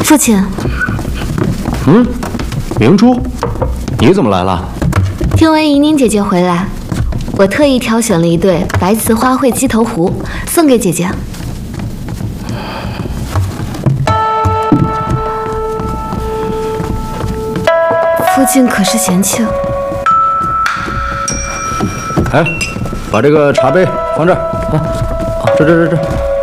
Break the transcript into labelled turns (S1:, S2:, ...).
S1: 父亲。
S2: 明珠，你怎么来了？
S1: 听闻怡宁姐姐回来，我特意挑选了一对白瓷花卉鸡头壶送给姐姐。父亲可是嫌弃了？
S2: 哎，把这个茶杯放这儿啊，这。